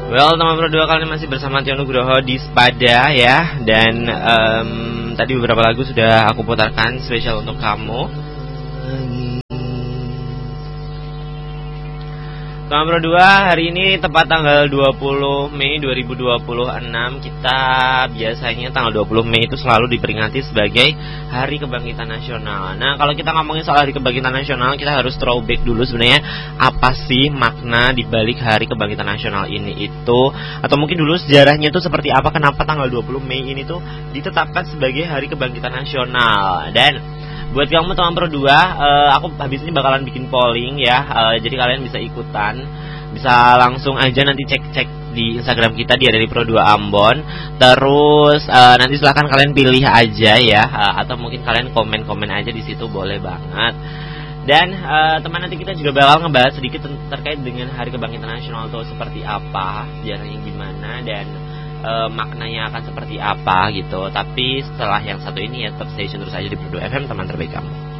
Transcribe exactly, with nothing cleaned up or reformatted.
Well, teman berdua kali ini masih bersama Tio Nugroho di Spada ya. Dan um, tadi beberapa lagu sudah aku putarkan spesial untuk kamu. Teman berdua, hari ini tepat tanggal dua puluh Mei dua ribu dua puluh enam. Kita biasanya tanggal dua puluh Mei itu selalu diperingati sebagai Hari Kebangkitan Nasional. Nah, kalau kita ngomongin soal Hari Kebangkitan Nasional, kita harus throwback dulu sebenarnya apa sih makna di balik Hari Kebangkitan Nasional ini itu, atau mungkin dulu sejarahnya itu seperti apa, kenapa tanggal dua puluh Mei ini tuh ditetapkan sebagai Hari Kebangkitan Nasional. Dan buat kamu teman berdua, uh, aku habis ini bakalan bikin polling ya, uh, jadi kalian bisa ikutan, bisa langsung aja nanti cek-cek di Instagram kita, dia dari Pro dua Ambon. Terus uh, nanti silahkan kalian pilih aja ya, uh, atau mungkin kalian komen-komen aja di situ, boleh banget. Dan uh, teman, nanti kita juga bakal ngebahas sedikit terkait dengan Hari Kebangkitan Nasional itu seperti apa, sejarahnya gimana, dan Uh, maknanya akan seperti apa gitu. Tapi setelah yang satu ini ya, tetap stay tune terus aja di Pro dua F M, teman terbaik kamu.